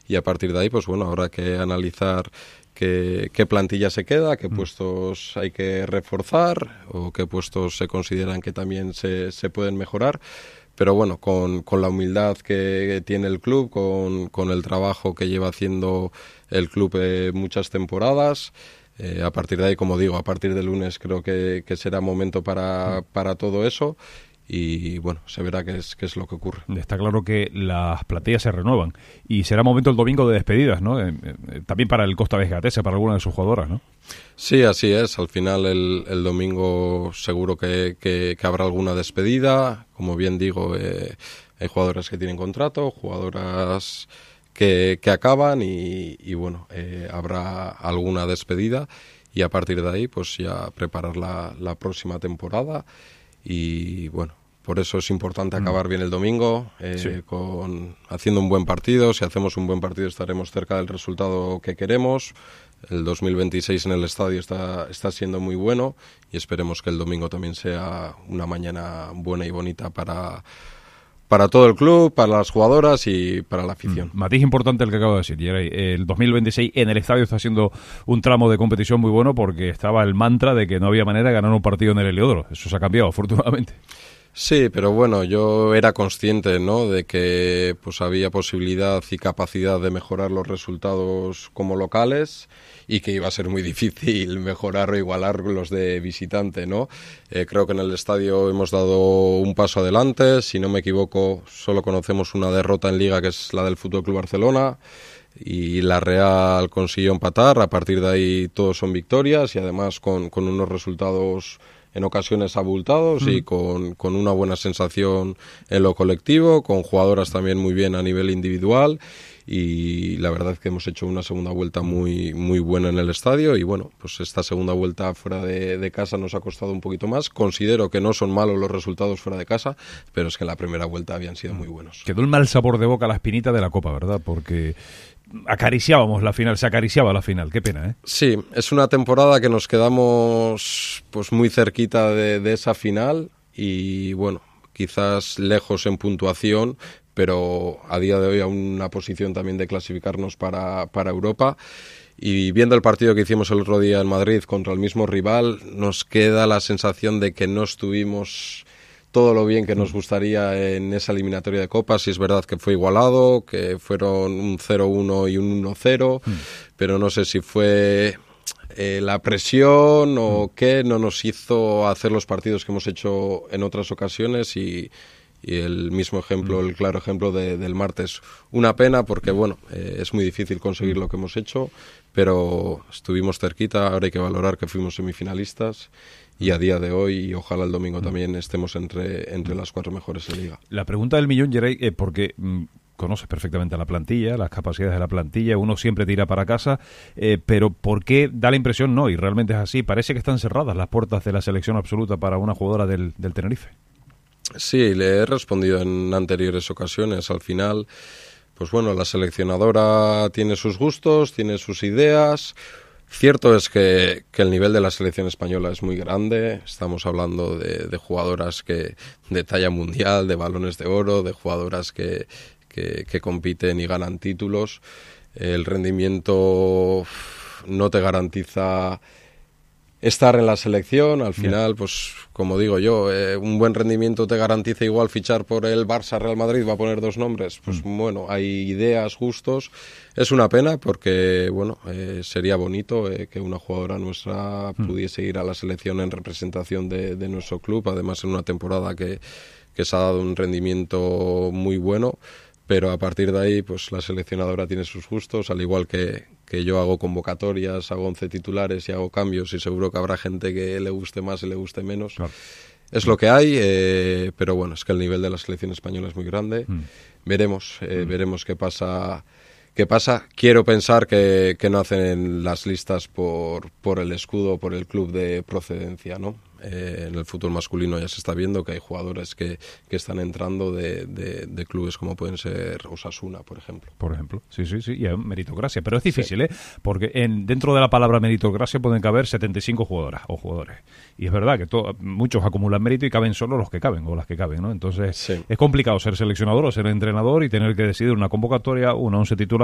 y a partir de ahí, pues bueno, habrá que analizar qué plantilla se queda, qué puestos hay que reforzar o qué puestos se consideran que también se pueden mejorar. Pero bueno, con la humildad que tiene el club, con el trabajo que lleva haciendo el club muchas temporadas, a partir de ahí, como digo, a partir del lunes creo que será momento para todo eso. Y bueno, se verá qué es lo que ocurre. Está claro que las plantillas se renuevan y será momento el domingo de despedidas, ¿no? También para el Costa Vesgatese, para alguna de sus jugadoras, ¿no? Sí, así es. Al final el domingo seguro que habrá alguna despedida. Como bien digo, hay jugadoras que tienen contrato, jugadoras que acaban y bueno, habrá alguna despedida y a partir de ahí pues ya preparar la próxima temporada. Y bueno, por eso es importante acabar bien el domingo, haciendo un buen partido. Si hacemos un buen partido estaremos cerca del resultado que queremos. El 2026 en el estadio está siendo muy bueno y esperemos que el domingo también sea una mañana buena y bonita para todo el club, para las jugadoras y para la afición. Matiz importante el que acabo de decir, Geray. El 2026 en el estadio está siendo un tramo de competición muy bueno porque estaba el mantra de que no había manera de ganar un partido en el Heliodoro. Eso se ha cambiado, afortunadamente. Sí, pero bueno, yo era consciente, ¿no?, de que pues había posibilidad y capacidad de mejorar los resultados como locales y que iba a ser muy difícil mejorar o igualar los de visitante, ¿no? Creo que en el estadio hemos dado un paso adelante. Si no me equivoco, solo conocemos una derrota en Liga, que es la del FC Barcelona, y la Real consiguió empatar. A partir de ahí todos son victorias y además con unos resultados en ocasiones abultados y con una buena sensación en lo colectivo, con jugadoras también muy bien a nivel individual, y la verdad es que hemos hecho una segunda vuelta muy muy buena en el estadio y bueno, pues esta segunda vuelta fuera de casa nos ha costado un poquito más. Considero que no son malos los resultados fuera de casa, pero es que en la primera vuelta habían sido muy buenos. Quedó el mal sabor de boca a la espinita de la Copa, ¿verdad? Porque acariciábamos la final, se acariciaba la final, qué pena, ¿eh? Sí, es una temporada que nos quedamos pues muy cerquita de esa final y bueno, quizás lejos en puntuación, pero a día de hoy a una posición también de clasificarnos para Europa. Y viendo el partido que hicimos el otro día en Madrid contra el mismo rival, nos queda la sensación de que no estuvimos todo lo bien que nos gustaría en esa eliminatoria de Copa. Sí es verdad que fue igualado, que fueron un 0-1 y un 1-0, pero no sé si fue la presión o qué no nos hizo hacer los partidos que hemos hecho en otras ocasiones y el mismo ejemplo, el claro ejemplo del martes. Una pena porque, bueno, es muy difícil conseguir lo que hemos hecho, pero estuvimos cerquita. Ahora hay que valorar que fuimos semifinalistas y a día de hoy, y ojalá el domingo también estemos entre las 4 mejores en Liga. La pregunta del millón, Geray, porque conoces perfectamente la plantilla, las capacidades de la plantilla, uno siempre tira para casa, pero ¿por qué da la impresión, no, y realmente es así, parece que están cerradas las puertas de la selección absoluta para una jugadora del Tenerife? Sí, le he respondido en anteriores ocasiones. Al final, pues bueno, la seleccionadora tiene sus gustos, tiene sus ideas. Cierto es que el nivel de la selección española es muy grande. Estamos hablando de jugadoras de talla mundial, de balones de oro, de jugadoras que compiten y ganan títulos. El rendimiento no te garantiza estar en la selección. Al final, pues como digo yo, un buen rendimiento te garantiza igual fichar por el Barça, Real Madrid, va a poner 2 nombres. Pues bueno, hay ideas, gustos. Es una pena porque, bueno, sería bonito que una jugadora nuestra pudiese ir a la selección en representación de nuestro club, además en una temporada que se ha dado un rendimiento muy bueno. Pero a partir de ahí, pues la seleccionadora tiene sus gustos, al igual que yo hago convocatorias, hago 11 titulares y hago cambios, y seguro que habrá gente que le guste más y le guste menos. Claro. Es lo que hay, pero bueno, es que el nivel de la selección española es muy grande. Veremos qué pasa. Quiero pensar que no hacen las listas por el escudo, por el club de procedencia, ¿no? En el fútbol masculino ya se está viendo que hay jugadores que están entrando de clubes como pueden ser Osasuna, por ejemplo. Por ejemplo, sí, y hay meritocracia. Pero es difícil, sí. Porque dentro de la palabra meritocracia pueden caber 75 jugadoras o jugadores. Y es verdad que muchos acumulan mérito y caben solo los que caben o las que caben, ¿no? Entonces es complicado ser seleccionador o ser entrenador y tener que decidir una convocatoria, una 11 titular